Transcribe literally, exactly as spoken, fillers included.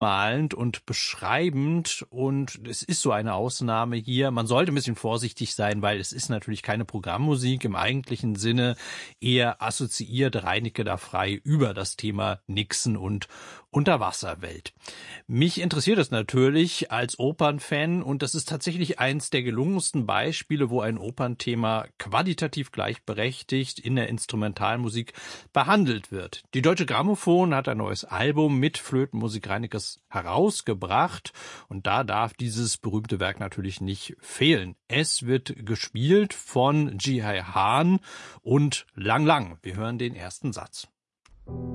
malend und beschreibend, und es ist so eine Ausnahme hier. Man sollte ein bisschen vorsichtig sein, weil es ist natürlich keine Programmmusik im eigentlichen Sinne. Eher assoziiert Reinicke da frei über das Thema Nixon und Unterwasserwelt. Mich interessiert es natürlich als Opernfan, und das ist tatsächlich eins der gelungensten Beispiele, wo ein Opernthema qualitativ gleichberechtigt in der Instrumentalmusik behandelt wird. Die Deutsche Grammophon hat ein neues Album mit Flötenmusik Reinickes herausgebracht, und da darf dieses berühmte Werk natürlich nicht fehlen. Es wird gespielt von Ji Hai Han und Lang Lang. Wir hören den ersten Satz.